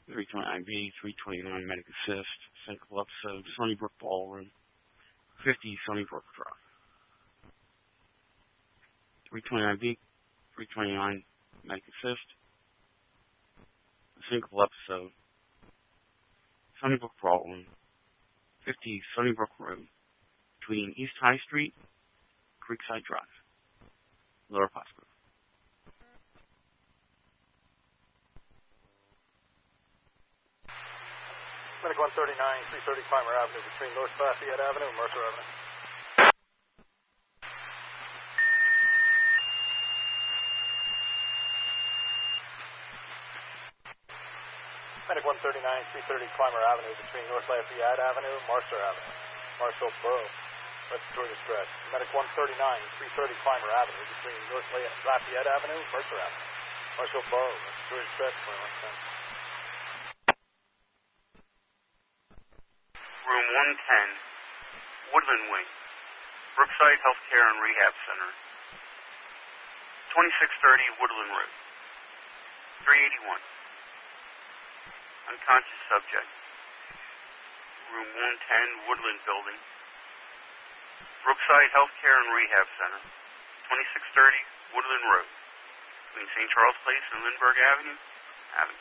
329B, 329 Medic Assist, single episode, Sunnybrook Ballroom, 50 Sunnybrook Drive. 329B, 329 Medic Assist, single episode, Sunnybrook Ballroom, 50 Sunnybrook Road, between East High Street, Creekside Drive, Lower Pottsgrove. Medic 139, 330 Clymer Avenue, between North Lafayette Avenue and Mercer Avenue. Medic 139, 330 Clymer Avenue, between North Lafayette Avenue and Mercer Avenue. Marshall Borough, respiratory distress. Medic 139, 330 Clymer Avenue, between North Lafayette Avenue and Mercer Avenue. Marshall Borough, respiratory distress, 2110. Room 110, Woodland Wing, Brookside Healthcare and Rehab Center, 2630 Woodland Road, 381. Unconscious subject. Room 110, Woodland Building, Brookside Healthcare and Rehab Center, 2630 Woodland Road, between St. Charles Place and Lindbergh Avenue.